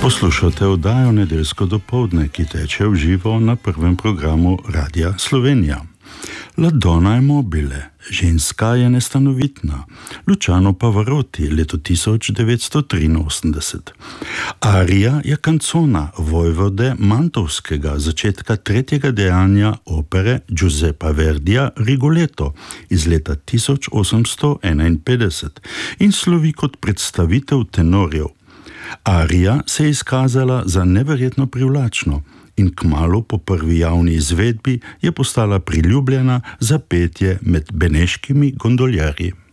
Poslušate oddajo Nedeljsko dopoldne, ki teče v živo na prvem programu Radia Slovenija. La donna è mobile, ženska je nestanovitna, Luciano Pavarotti, leto 1983. Arija je kancona Vojvode Mantovskega, začetka tretjega dejanja opere Giuseppa Verdija Rigoletto iz leta 1851 in slovi kot predstavitev tenorjev. Arija se je izkazala za neverjetno privlačno in kmalu po prvi javni izvedbi je postala priljubljena za petje med beneškimi gondoljerji.